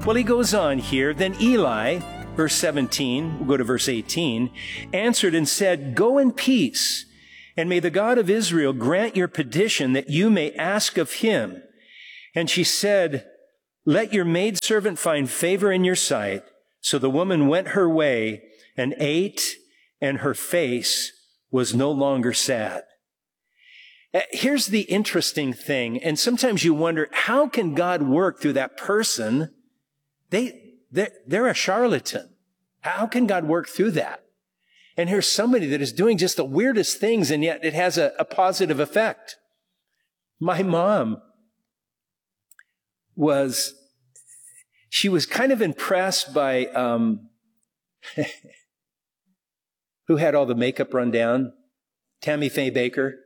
Well, he goes on here. Then Eli, verse 17, we'll go to verse 18, answered and said, "Go in peace, and may the God of Israel grant your petition that you may ask of him." And she said, "Let your maidservant find favor in your sight." So the woman went her way and ate, and her face was no longer sad. Here's the interesting thing, and sometimes you wonder, how can God work through that person? They're a charlatan. How can God work through that? And here's somebody that is doing just the weirdest things, and yet it has a positive effect. My mom she was kind of impressed by, who had all the makeup run down? Tammy Faye Baker.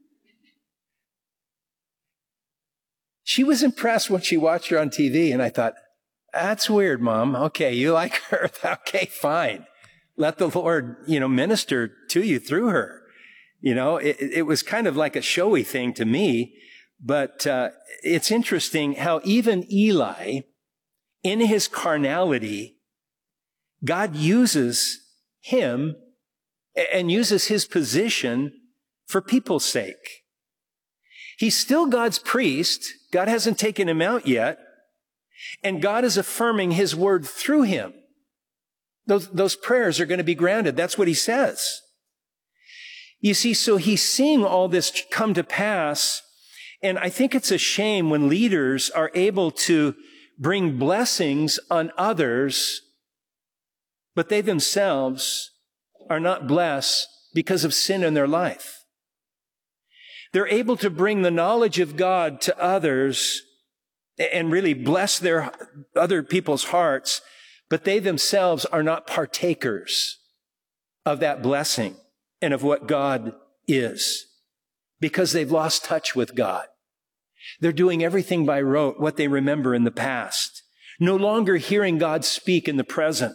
She was impressed when she watched her on TV, and I thought, that's weird, Mom. Okay, you like her. Okay, fine. Let the Lord, minister to you through her. It was kind of like a showy thing to me, but it's interesting how even Eli, in his carnality, God uses him and uses his position for people's sake. He's still God's priest. God hasn't taken him out yet. And God is affirming his word through him. Those prayers are going to be granted. That's what he says. You see, so he's seeing all this come to pass. And I think it's a shame when leaders are able to bring blessings on others, but they themselves are not blessed because of sin in their life. They're able to bring the knowledge of God to others and really bless their other people's hearts, but they themselves are not partakers of that blessing and of what God is because they've lost touch with God. They're doing everything by rote, what they remember in the past, no longer hearing God speak in the present,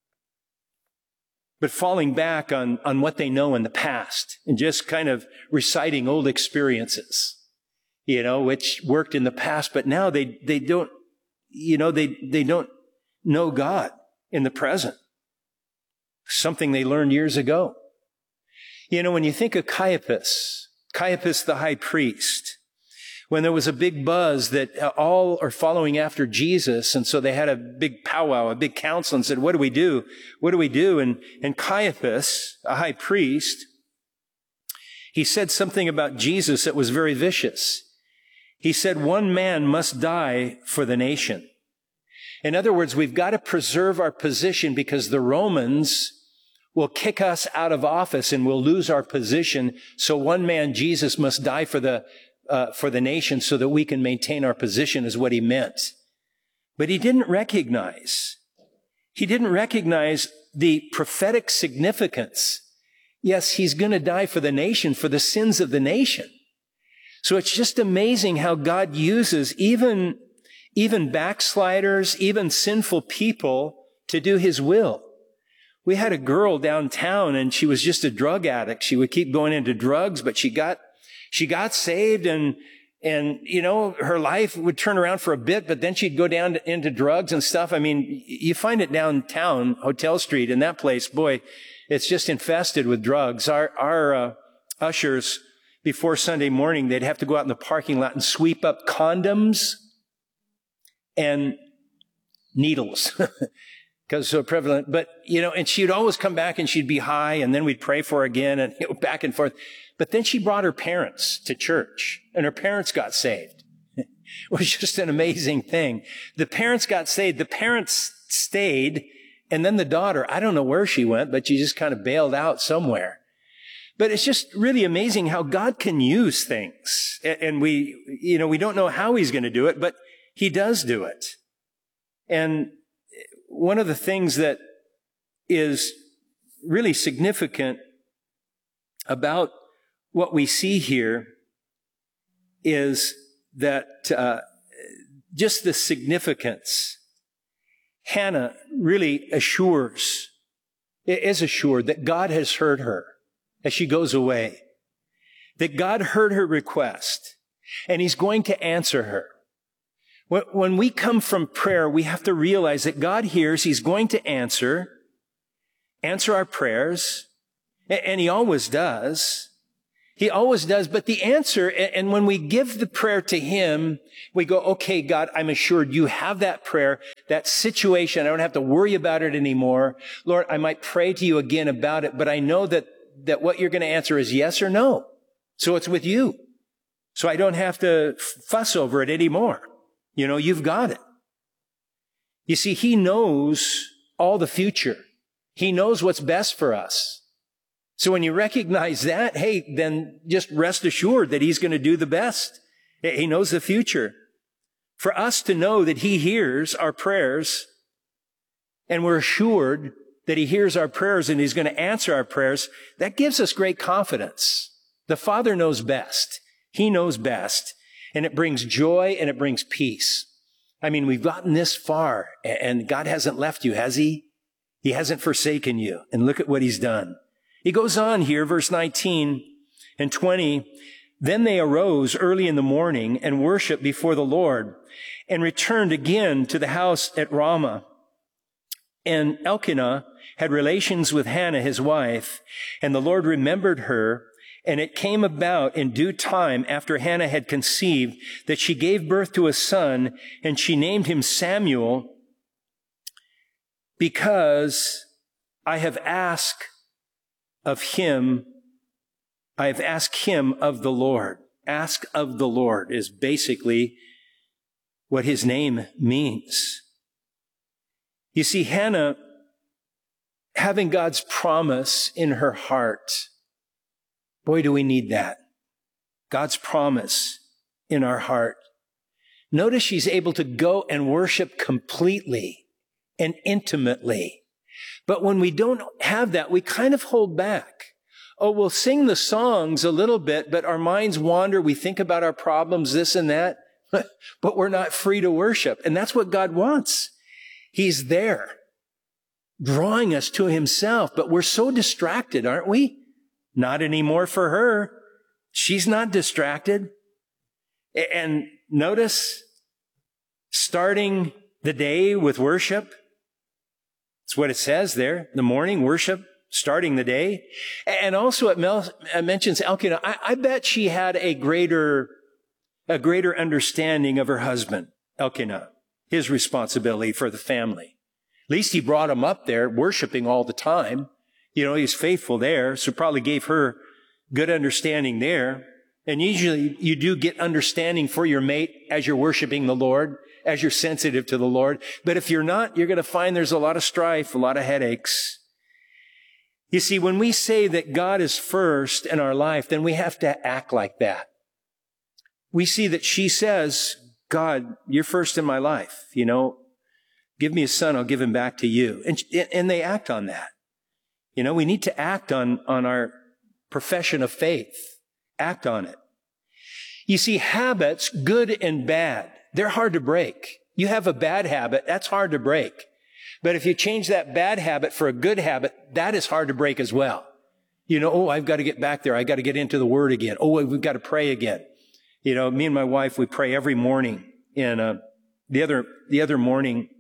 but falling back on what they know in the past and just kind of reciting old experiences, which worked in the past, but now they don't, they don't know God in the present. Something they learned years ago. When you think of Caiaphas the high priest, when there was a big buzz that all are following after Jesus, and so they had a big powwow, a big council, and said, what do we do? What do we do? And Caiaphas, a high priest, he said something about Jesus that was very vicious. He said, one man must die for the nation. In other words, we've got to preserve our position because the Romans will kick us out of office and we'll lose our position. So one man, Jesus, must die for the nation so that we can maintain our position is what he meant. But he didn't recognize the prophetic significance. Yes, he's going to die for the nation, for the sins of the nation. So it's just amazing how God uses even backsliders, even sinful people to do his will. We had a girl downtown and she was just a drug addict. She would keep going into drugs, but she got saved and her life would turn around for a bit, but then she'd go down into drugs and stuff. I mean, you find it downtown, Hotel Street, and that place, boy, it's just infested with drugs. Our ushers, before Sunday morning, they'd have to go out in the parking lot and sweep up condoms and needles because it's so prevalent. But, and she'd always come back and she'd be high, and then we'd pray for her again and back and forth. But then she brought her parents to church, and her parents got saved. It was just an amazing thing. The parents got saved. The parents stayed, and then the daughter, I don't know where she went, but she just kind of bailed out somewhere. But it's just really amazing how God can use things. And we don't know how he's going to do it, but he does do it. And one of the things that is really significant about what we see here is that just the significance. Hannah really is assured that God has heard her as she goes away, that God heard her request, and he's going to answer her. When we come from prayer, we have to realize that God hears. He's going to answer our prayers, and He always does. He always does. But the answer, and when we give the prayer to Him, we go, okay, God, I'm assured you have that prayer, that situation. I don't have to worry about it anymore. Lord, I might pray to you again about it, but I know that what you're going to answer is yes or no. So it's with you. So I don't have to fuss over it anymore. You've got it. You see, He knows all the future. He knows what's best for us. So when you recognize that, hey, then just rest assured that He's going to do the best. He knows the future. For us to know that He hears our prayers, and we're assured that He hears our prayers and He's going to answer our prayers, that gives us great confidence. The Father knows best. He knows best. And it brings joy and it brings peace. I mean, we've gotten this far, and God hasn't left you, has He? He hasn't forsaken you. And look at what He's done. He goes on here, verse 19 and 20. Then they arose early in the morning and worshiped before the Lord, and returned again to the house at Ramah. And Elkanah had relations with Hannah, his wife, and the Lord remembered her. And it came about in due time, after Hannah had conceived, that she gave birth to a son, and she named him Samuel, because I have asked him of the Lord. Ask of the Lord is basically what his name means. You see, Hannah, having God's promise in her heart, boy, do we need that. God's promise in our heart. Notice she's able to go and worship completely and intimately. But when we don't have that, we kind of hold back. Oh, we'll sing the songs a little bit, but our minds wander. We think about our problems, this and that, but we're not free to worship. And that's what God wants. He's there, drawing us to Himself, but we're so distracted, aren't we? Not anymore for her. She's not distracted. And notice, starting the day with worship. That's what it says there. The morning worship, starting the day. And also it mentions Elkanah. I bet she had a greater understanding of her husband, Elkanah, his responsibility for the family. At least he brought him up there worshiping all the time. He's faithful there, so probably gave her good understanding there. And usually you do get understanding for your mate as you're worshiping the Lord, as you're sensitive to the Lord. But if you're not, you're going to find there's a lot of strife, a lot of headaches. You see, when we say that God is first in our life, then we have to act like that. We see that she says, God, you're first in my life. Give me a son, I'll give him back to you. And they act on that. We need to act on our profession of faith. Act on it. You see, habits, good and bad, they're hard to break. You have a bad habit, that's hard to break. But if you change that bad habit for a good habit, that is hard to break as well. I've got to get back there. I've got to get into the Word again. We've got to pray again. Me and my wife, we pray every morning. And the other morning,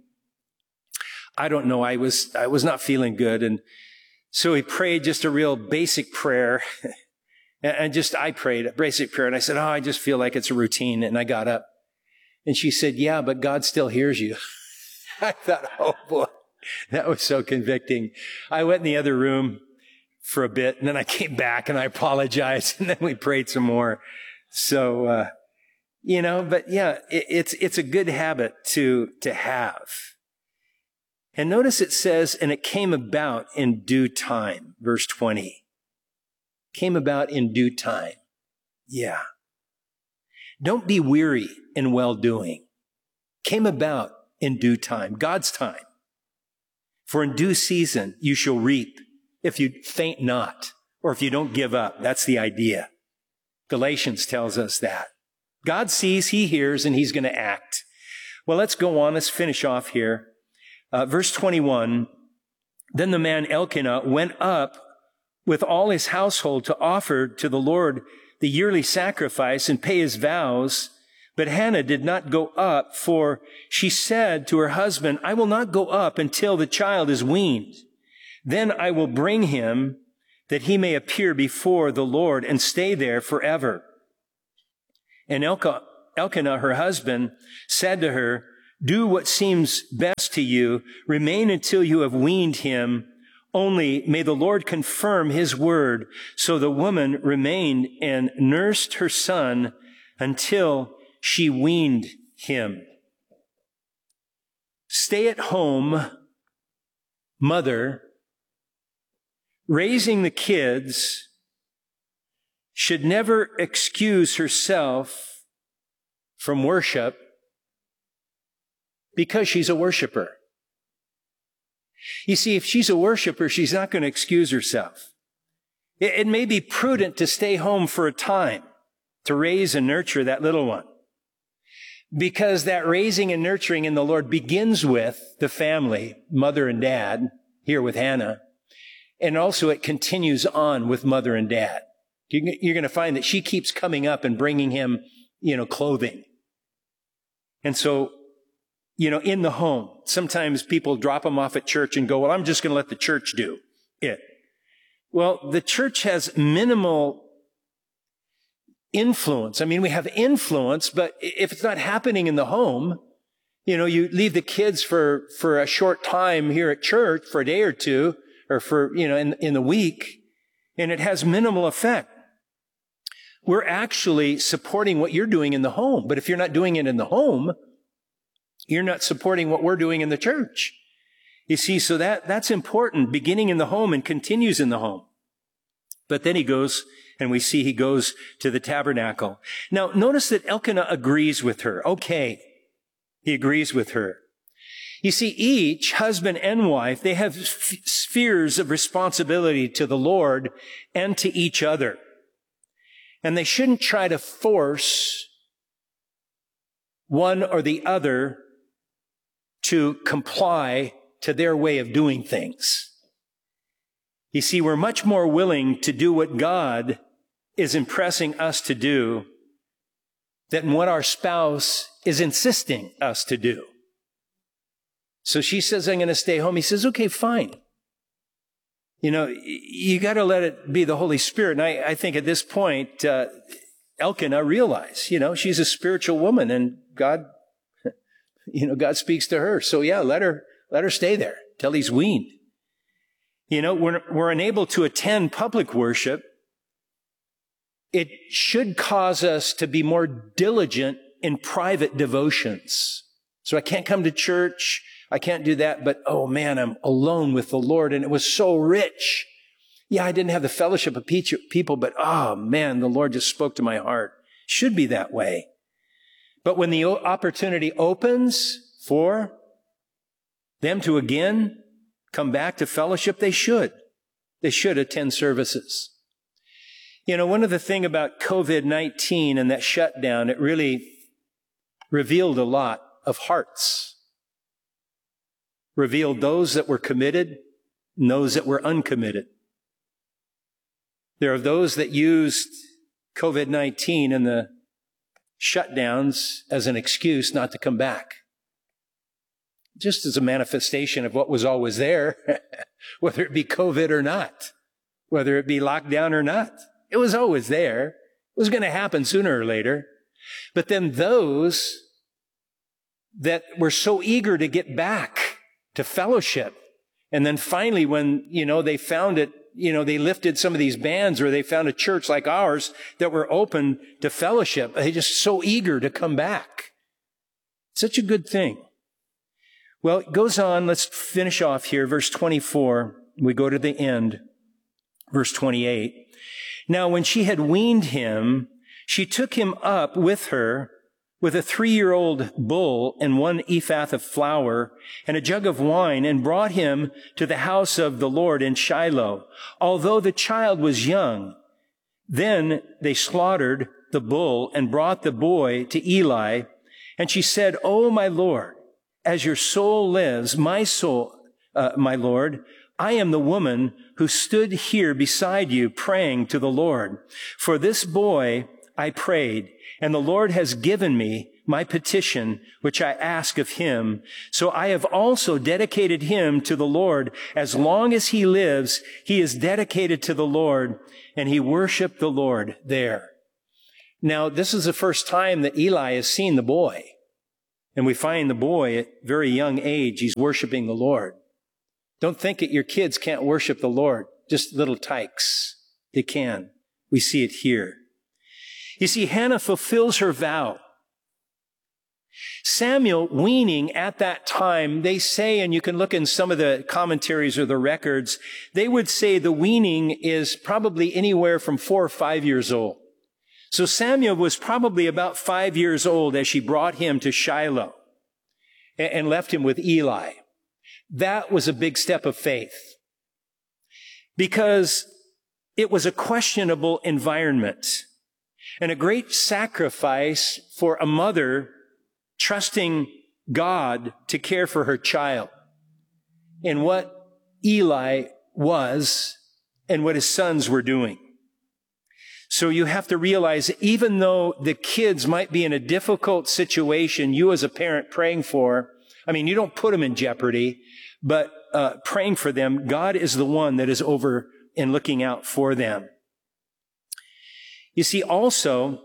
I don't know, I was not feeling good, and so we prayed just a real basic prayer. And I prayed a basic prayer. And I said, I just feel like it's a routine. And I got up. And she said, yeah, but God still hears you. I thought, oh boy, that was so convicting. I went in the other room for a bit, and then I came back and I apologized. And then we prayed some more. So, but yeah, it's a good habit to have. And notice it says, and it came about in due time, verse 20. Came about in due time. Yeah. Don't be weary in well-doing. Came about in due time, God's time. For in due season you shall reap if you faint not, or if you don't give up. That's the idea. Galatians tells us that. God sees, He hears, and He's going to act. Well, let's go on. Let's finish off here. Verse 21, then the man Elkanah went up with all his household to offer to the Lord the yearly sacrifice and pay his vows But Hannah did not go up, for she said to her husband, I will not go up until the child is weaned. Then I will bring him, that he may appear before the Lord and stay there forever. And Elkanah, her husband, said to her, do what seems best to you. Remain until you have weaned him. Only may the Lord confirm his word. So the woman remained and nursed her son until she weaned him. Stay-at-home mother raising the kids should never excuse herself from worship because she's a worshiper. You see, if she's a worshiper, she's not going to excuse herself. It may be prudent to stay home for a time to raise and nurture that little one, because that raising and nurturing in the Lord begins with the family, mother and dad, here with Hannah, and also it continues on with mother and dad. You're going to find that she keeps coming up and bringing him, clothing. And so, in the home, sometimes people drop them off at church and go, well, I'm just going to let the church do it. Well, the church has minimal influence. I mean, we have influence, but if it's not happening in the home, you leave the kids for a short time here at church for a day or two, or for, in the week, and it has minimal effect. We're actually supporting what you're doing in the home. But if you're not doing it in the home, you're not supporting what we're doing in the church. You see, so that's important, beginning in the home and continues in the home. But then he goes, and we see he goes to the tabernacle. Now, notice that Elkanah agrees with her. Okay, he agrees with her. You see, each husband and wife, they have spheres of responsibility to the Lord and to each other. And they shouldn't try to force one or the other to comply to their way of doing things. You see, we're much more willing to do what God is impressing us to do than what our spouse is insisting us to do. So she says, I'm going to stay home. He says, okay, fine. You got to let it be the Holy Spirit. And I think at this point, Elkanah realized, she's a spiritual woman and God speaks to her. So yeah, let her stay there till he's weaned. We're unable to attend public worship. It should cause us to be more diligent in private devotions. So I can't come to church. I can't do that, but oh man, I'm alone with the Lord and it was so rich. Yeah, I didn't have the fellowship of people, but oh man, the Lord just spoke to my heart. Should be that way. But when the opportunity opens for them to again come back to fellowship, they should. They should attend services. One of the things about COVID-19 and that shutdown, it really revealed a lot of hearts. Revealed those that were committed and those that were uncommitted. There are those that used COVID-19 and the shutdowns as an excuse not to come back. Just as a manifestation of what was always there, whether it be COVID or not, whether it be lockdown or not. It was always there. It was going to happen sooner or later. But then those that were so eager to get back to fellowship. And then finally, when, they found it, they lifted some of these bans, or they found a church like ours that were open to fellowship. They just so eager to come back. Such a good thing. Well, it goes on. Let's finish off here. Verse 24. We go to the end. Verse 28. Now, when she had weaned him, she took him up with her with a 3-year-old bull and 1 ephah of flour and a jug of wine, and brought him to the house of the Lord in Shiloh, although the child was young. Then they slaughtered the bull and brought the boy to Eli. And she said, "Oh, my Lord, as your soul lives, my Lord, I am the woman who stood here beside you praying to the Lord. For this boy I prayed, and the Lord has given me my petition, which I ask of him. So I have also dedicated him to the Lord. As long as he lives, he is dedicated to the Lord, and he worshiped the Lord there. Now, this is the first time that Eli has seen the boy. And we find the boy at very young age, he's worshiping the Lord. Don't think that your kids can't worship the Lord. Just little tykes. They can. We see it here. You see, Hannah fulfills her vow. Samuel weaning at that time, they say, and you can look in some of the commentaries or the records, they would say the weaning is probably anywhere from 4 or 5 years old. So Samuel was probably about 5 years old as she brought him to Shiloh and left him with Eli. That was a big step of faith because it was a questionable environment and a great sacrifice for a mother trusting God to care for her child and what Eli was and what his sons were doing. So you have to realize that even though the kids might be in a difficult situation, you as a parent praying for, you don't put them in jeopardy, but praying for them, God is the one that is over and looking out for them. You see, also,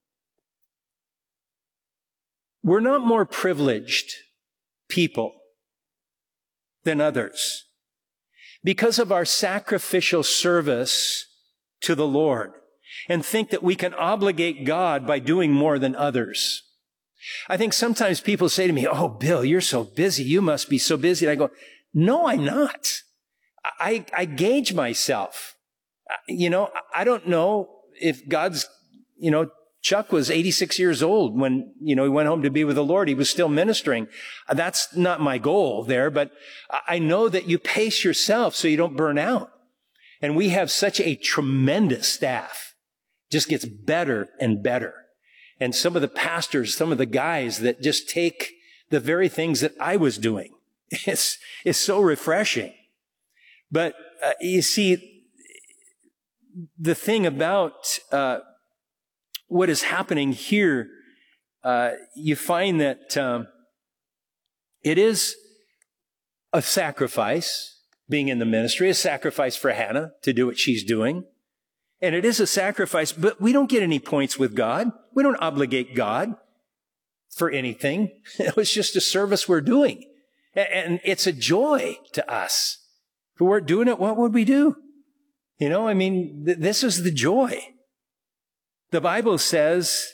we're not more privileged people than others because of our sacrificial service to the Lord and think that we can obligate God by doing more than others. I think sometimes people say to me, "Oh, Bill, you're so busy. You must be so busy." And I go, "No, I'm not. I gauge myself. I don't know if God's, Chuck was 86 years old when, he went home to be with the Lord. He was still ministering. That's not my goal there, but I know that you pace yourself so you don't burn out. And we have such a tremendous staff. Just gets better and better. And some of the pastors, some of the guys that just take the very things that I was doing. It's so refreshing. But you see, the thing about what is happening here, you find that it is a sacrifice, being in the ministry, a sacrifice for Hannah to do what she's doing. And it is a sacrifice, but we don't get any points with God. We don't obligate God for anything. It was just a service we're doing. And it's a joy to us. If we weren't doing it, what would we do? This is the joy. The Bible says,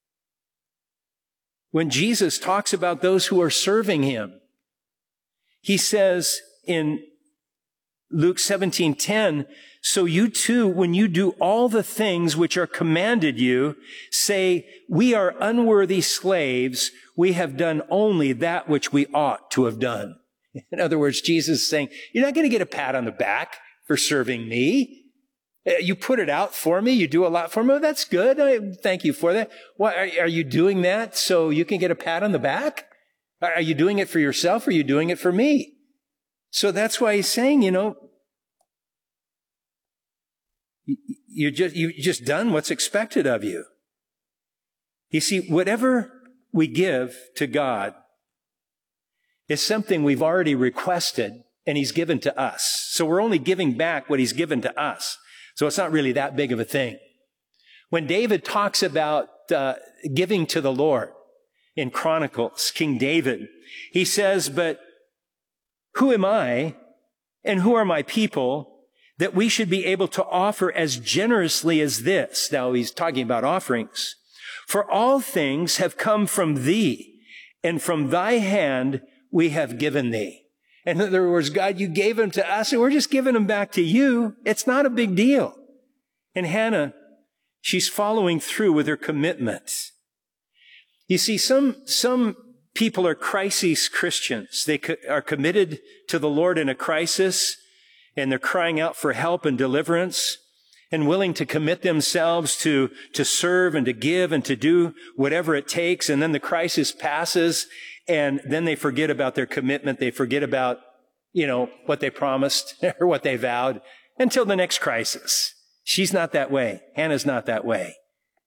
when Jesus talks about those who are serving him, he says in Luke 17:10, "So you too, when you do all the things which are commanded you, say, 'We are unworthy slaves. We have done only that which we ought to have done.'" In other words, Jesus is saying, you're not going to get a pat on the back for serving me. You put it out for me. You do a lot for me. Oh, that's good. I thank you for that. Why are you doing that so you can get a pat on the back? Are you doing it for yourself or are you doing it for me? So that's why he's saying, you've just done what's expected of you. You see, whatever we give to God is something we've already requested and he's given to us. So we're only giving back what he's given to us. So it's not really that big of a thing. When David talks about giving to the Lord in Chronicles, King David, he says, "But who am I and who are my people that we should be able to offer as generously as this?" Now he's talking about offerings. "For all things have come from thee, and from thy hand we have given thee." In other words, God, you gave them to us and we're just giving them back to you. It's not a big deal. And Hannah, she's following through with her commitment. You see, some people are crisis Christians. They are committed to the Lord in a crisis and they're crying out for help and deliverance and willing to commit themselves to serve and to give and to do whatever it takes. And then the crisis passes and then they forget about their commitment. They forget about, what they promised or what they vowed until the next crisis. She's not that way. Hannah's not that way.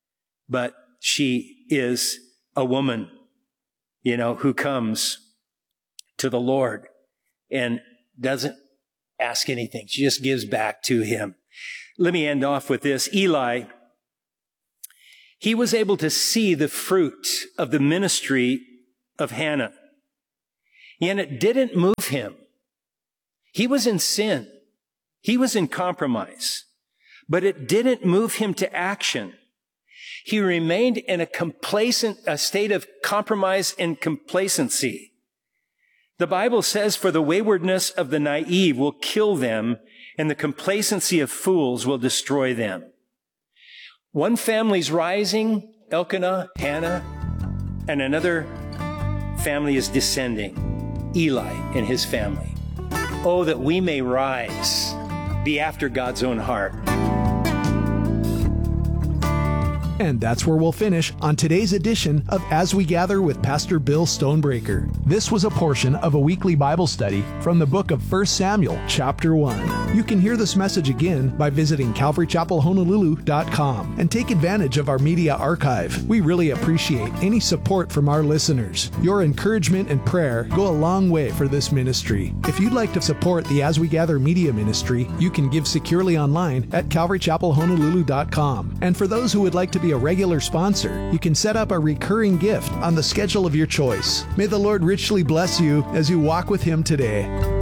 but she is a woman, who comes to the Lord and doesn't ask anything. She just gives back to him. Let me end off with this. Eli, he was able to see the fruit of the ministry of Hannah, and it didn't move him. He was in sin. He was in compromise, but it didn't move him to action. He remained in a state of compromise and complacency. The Bible says, for the waywardness of the naive will kill them, and the complacency of fools will destroy them. One family's rising, Elkanah, Hannah, and another family is descending, Eli and his family. Oh, that we may rise, be after God's own heart. And that's where we'll finish on today's edition of As We Gather with Pastor Bill Stonebreaker. This was a portion of a weekly Bible study from the book of 1 Samuel, chapter 1. You can hear this message again by visiting CalvaryChapelHonolulu.com and take advantage of our media archive. We really appreciate any support from our listeners. Your encouragement and prayer go a long way for this ministry. If you'd like to support the As We Gather media ministry, you can give securely online at CalvaryChapelHonolulu.com. And for those who would like to be a regular sponsor, you can set up a recurring gift on the schedule of your choice. May the Lord richly bless you as you walk with Him today.